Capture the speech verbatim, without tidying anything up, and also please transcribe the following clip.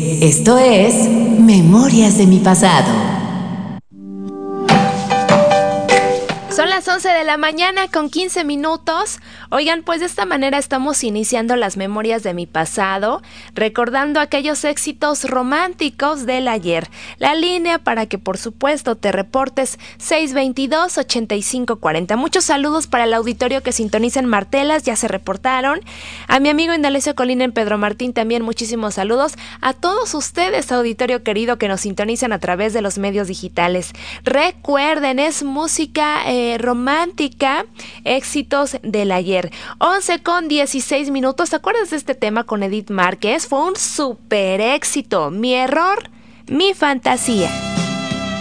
Esto es Memorias de mi pasado. Son las once de la mañana con quince minutos. Oigan, pues de esta manera estamos iniciando las memorias de mi pasado, recordando aquellos éxitos románticos del ayer. La línea para que por supuesto te reportes seis veintidós, ochenta y cinco cuarenta. Muchos saludos para el auditorio que sintoniza en Martelas, ya se reportaron. A mi amigo Indalecio Colina en Pedro Martín también muchísimos saludos. A todos ustedes, auditorio querido, que nos sintonizan a través de los medios digitales. Recuerden, es música eh, romántica, éxitos del ayer. once con dieciséis minutos. ¿Te acuerdas de este tema con Edith Márquez? Fue un súper éxito. Mi error, mi fantasía.